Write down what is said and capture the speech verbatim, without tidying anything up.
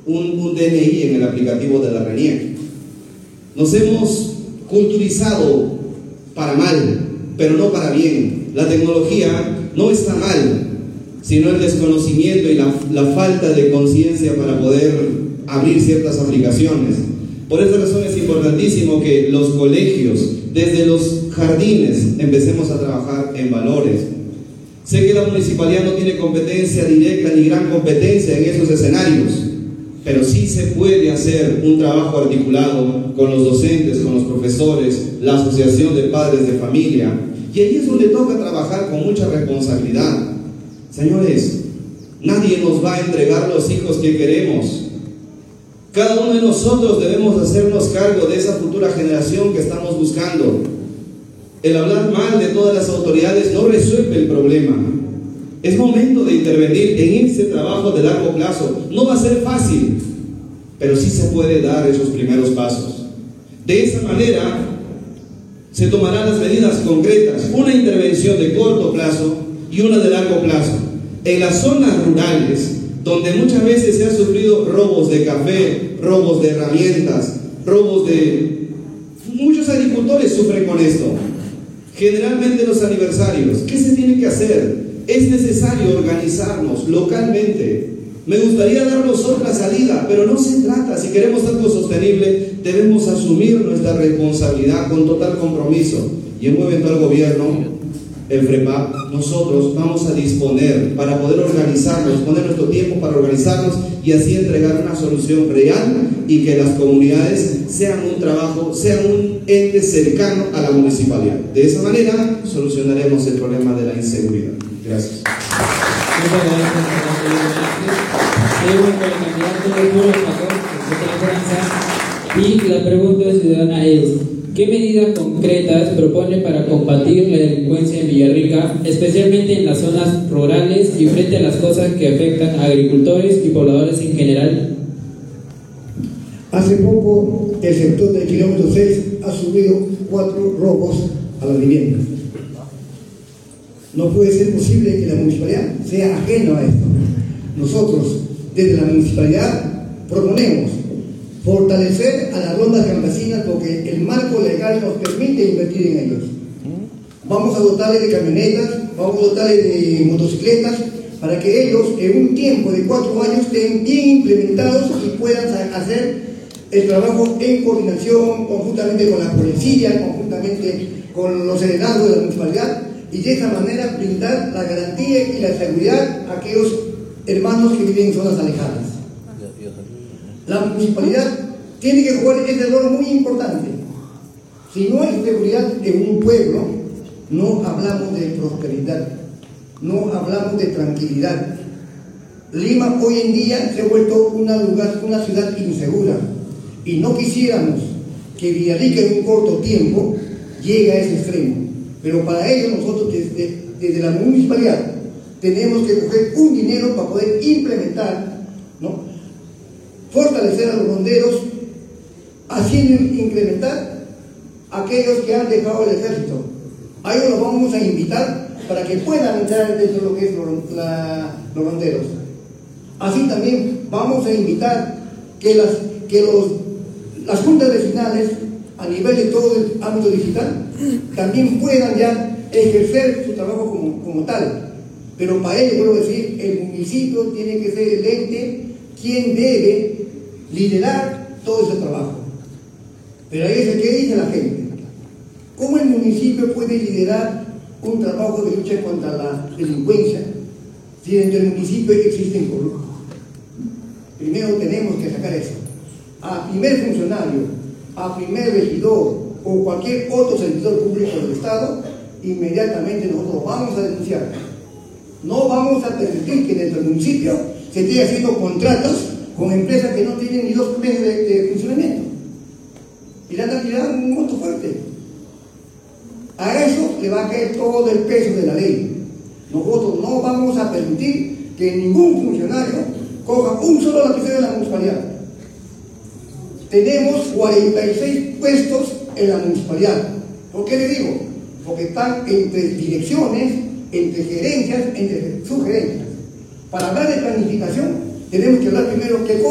un, un D N I en el aplicativo de la RENIEC. Nos hemos culturizado para mal, pero no para bien. La tecnología no está mal, sino el desconocimiento y la, la falta de conciencia para poder abrir ciertas aplicaciones. Por esa razón es importantísimo que los colegios, desde los jardines, empecemos a trabajar en valores. Sé que la municipalidad no tiene competencia directa ni gran competencia en esos escenarios, pero sí se puede hacer un trabajo articulado con los docentes, con los profesores, la asociación de padres de familia, y ahí es donde toca trabajar con mucha responsabilidad. Señores, nadie nos va a entregar los hijos que queremos. Cada uno de nosotros debemos hacernos cargo de esa futura generación que estamos buscando. El hablar mal de todas las autoridades no resuelve el problema. Es momento de intervenir en ese trabajo de largo plazo. No va a ser fácil, pero sí se puede dar esos primeros pasos. De esa manera se tomarán las medidas concretas, una intervención de corto plazo y una de largo plazo. En las zonas rurales, donde muchas veces se han sufrido robos de café, robos de herramientas, robos de... Muchos agricultores sufren con esto. Generalmente los aniversarios, ¿qué se tiene que hacer? Es necesario organizarnos localmente. Me gustaría darnos otra salida, pero no se trata. Si queremos algo sostenible, debemos asumir nuestra responsabilidad con total compromiso. Y en un eventual gobierno, el FREPAP, nosotros vamos a disponer para poder organizarnos, poner nuestro tiempo para organizarnos y así entregar una solución real y que las comunidades sean un trabajo, sean un ente cercano a la municipalidad. De esa manera solucionaremos el problema de la inseguridad. Gracias. Muchas gracias, y la pregunta ciudadana es: ¿qué medidas concretas propone para combatir la delincuencia en Villarrica, especialmente en las zonas rurales y frente a las cosas que afectan a agricultores y pobladores en general? Hace poco el sector del kilómetro seis ha sufrido cuatro robos a la vivienda. No puede ser posible que la municipalidad sea ajeno a esto. Nosotros, desde la municipalidad, proponemos fortalecer a las rondas campesinas porque el marco legal nos permite invertir en ellos. Vamos a dotarles de camionetas, vamos a dotarles de motocicletas para que ellos en un tiempo de cuatro años estén bien implementados y puedan hacer el trabajo en coordinación conjuntamente con la policía, conjuntamente con los heredados de la municipalidad, y de esa manera brindar la garantía y la seguridad a aquellos hermanos que viven en zonas alejadas. La municipalidad tiene que jugar ese rol muy importante. Si no hay seguridad en un pueblo, no hablamos de prosperidad, no hablamos de tranquilidad. Lima hoy en día se ha vuelto una, lugar, una ciudad insegura y no quisiéramos que Villarrica en un corto tiempo llegue a ese extremo. Pero para ello nosotros desde, desde la municipalidad tenemos que coger un dinero para poder implementar, ¿no?, fortalecer a los ronderos, haciendo incrementar a aquellos que han dejado el ejército. A ellos los vamos a invitar para que puedan entrar dentro de lo que es los, la, los ronderos. Así también vamos a invitar que las, que los, las juntas vecinales a nivel de todo el ámbito digital también puedan ya ejercer su trabajo como, como tal. Pero para ello, vuelvo a decir, el municipio tiene que ser el ente quien debe liderar todo ese trabajo. Pero ahí es el que dice la gente: ¿cómo el municipio puede liderar un trabajo de lucha contra la delincuencia si dentro del municipio existen corruptos? Primero tenemos que sacar eso. A primer funcionario, a primer regidor o cualquier otro servidor público del Estado, inmediatamente nosotros vamos a denunciar. No vamos a permitir que dentro del municipio se esté haciendo contratos con empresas que no tienen ni dos meses de, de funcionamiento. Y le han tirado un monto fuerte. A eso le va a caer todo el peso de la ley. Nosotros no vamos a permitir que ningún funcionario coja un solo lapicero de la municipalidad. Tenemos cuarenta y seis puestos en la municipalidad. ¿Por qué le digo? Porque están entre direcciones, entre gerencias, entre sugerencias. Para hablar de planificación, tenemos que hablar primero qué cosa